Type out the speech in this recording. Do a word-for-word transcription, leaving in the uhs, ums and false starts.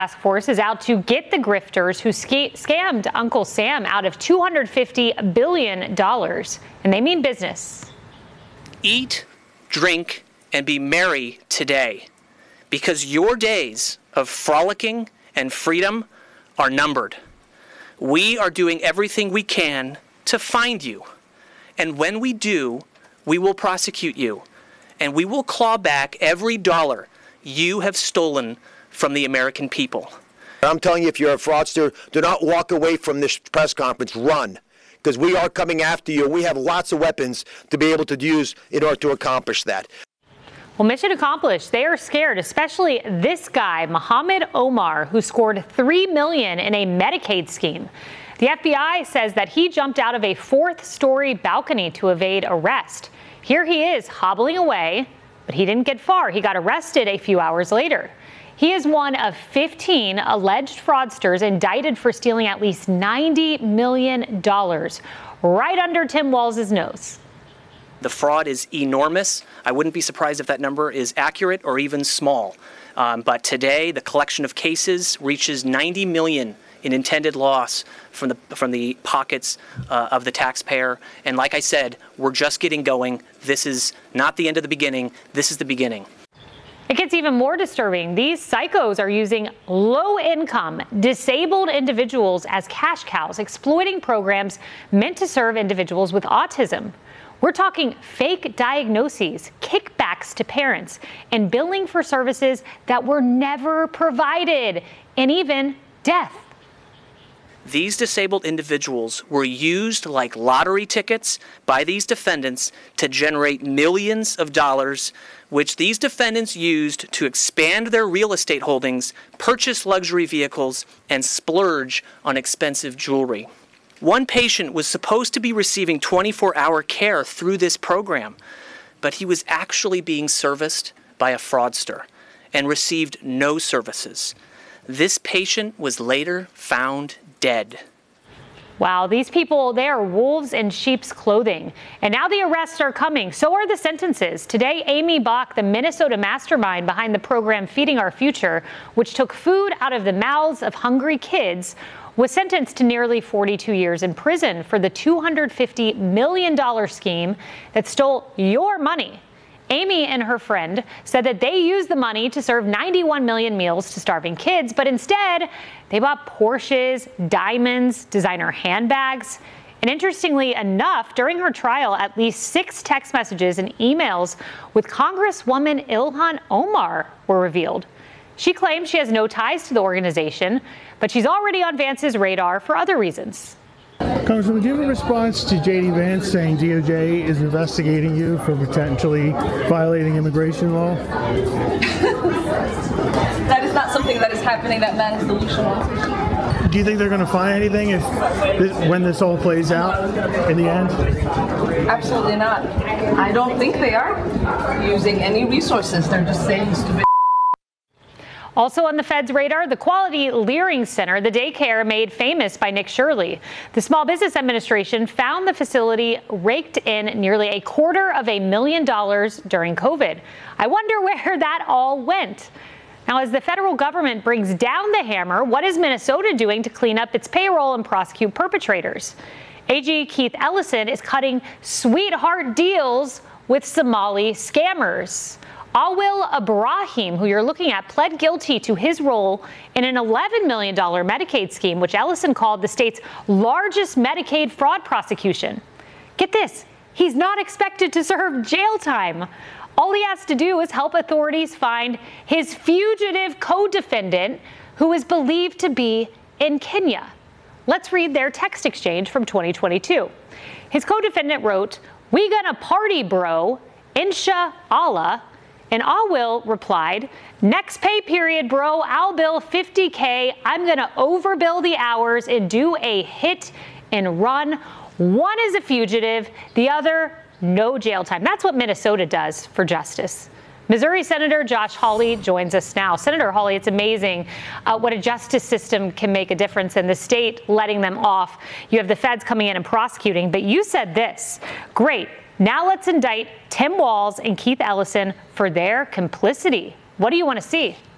Task force is out to get the grifters who sca- scammed Uncle Sam out of two hundred fifty billion dollars, and they mean business. Eat, drink, and be merry today, because your days of frolicking and freedom are numbered. We are doing everything we can to find you, and when we do, we will prosecute you, and we will claw back every dollar you have stolen from the American people. I'm telling you, if you're a fraudster, do not walk away from this press conference. Run, because we are coming after you. We have lots of weapons to be able to use in order to accomplish that. Well, mission accomplished. They are scared, especially this guy, Mohammed Omar, who scored three million dollars in a Medicaid scheme. The F B I says that he jumped out of a fourth-story balcony to evade arrest. Here he is hobbling away, but he didn't get far. He got arrested a few hours later. He is one of fifteen alleged fraudsters indicted for stealing at least ninety million dollars, right under Tim Walz's nose. The fraud is enormous. I wouldn't be surprised if that number is accurate or even small. Um, but today, the collection of cases reaches ninety million dollars in intended loss from the from the pockets uh, of the taxpayer. And like I said, we're just getting going. This is not the end of the beginning. This is the beginning. It gets even more disturbing. These psychos are using low-income, disabled individuals as cash cows, exploiting programs meant to serve individuals with autism. We're talking fake diagnoses, kickbacks to parents, and billing for services that were never provided, and even death. These disabled individuals were used like lottery tickets by these defendants to generate millions of dollars, which these defendants used to expand their real estate holdings, purchase luxury vehicles, and splurge on expensive jewelry. One patient was supposed to be receiving twenty-four hour care through this program, but he was actually being serviced by a fraudster and received no services. This patient was later found dead. Wow, these people, they are wolves in sheep's clothing. And now the arrests are coming. So are the sentences. Today, Amy Bach, the Minnesota mastermind behind the program Feeding Our Future, which took food out of the mouths of hungry kids, was sentenced to nearly forty-two years in prison for the two hundred fifty million dollars scheme that stole your money. Amy and her friend said that they used the money to serve ninety-one million meals to starving kids, but instead they bought Porsches, diamonds, designer handbags. And interestingly enough, during her trial, at least six text messages and emails with Congresswoman Ilhan Omar were revealed. She claims she has no ties to the organization, but she's already on Vance's radar for other reasons. Congresswoman, do you have a response to J D Vance saying D O J is investigating you for potentially violating immigration law? That is not something that is happening that man's delusional. Do you think they're going to find anything if this, when this all plays out in the end? Absolutely not. I don't think they are using any resources. They're just saying stupid. Also on the Fed's radar, the Quality Leering Center, the daycare made famous by Nick Shirley. The Small Business Administration found the facility raked in nearly a quarter of a million dollars during COVID. I wonder where that all went. Now, as the federal government brings down the hammer, what is Minnesota doing to clean up its payroll and prosecute perpetrators? A G Keith Ellison is cutting sweetheart deals with Somali scammers. Awil Ibrahim, who you're looking at, pled guilty to his role in an eleven million dollars Medicaid scheme, which Ellison called the state's largest Medicaid fraud prosecution. Get this, he's not expected to serve jail time. All he has to do is help authorities find his fugitive co-defendant, who is believed to be in Kenya. Let's read their text exchange from twenty twenty-two. His co-defendant wrote, "We gonna party, bro, insha Allah." And Awil replied, "Next pay period, bro, I'll bill fifty K. I'm going to overbill the hours and do a hit and run. One is a fugitive, the other, no jail time." That's what Minnesota does for justice. Missouri Senator Josh Hawley joins us now. Senator Hawley, it's amazing uh, what a justice system can make a difference in the state, letting them off. You have the feds coming in and prosecuting, but you said this, great. Now let's indict Tim Walz and Keith Ellison for their complicity. What do you want to see?